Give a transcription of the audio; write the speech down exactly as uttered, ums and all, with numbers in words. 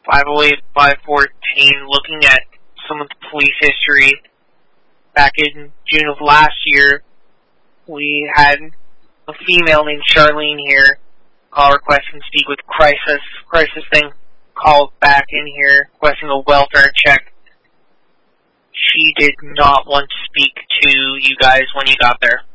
five oh eight, five fourteen, looking at some of the police history. Back in June of last year, we had a female named Charlene here call requesting to speak with Crisis. Crisis then called back in here requesting a welfare check. She did not want to speak to you guys when you got there.